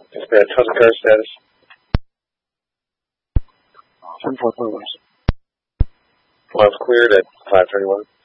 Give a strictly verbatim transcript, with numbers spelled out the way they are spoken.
Dispatch, how's the car status? ten four Clovis. Miles cleared at five thirty-one.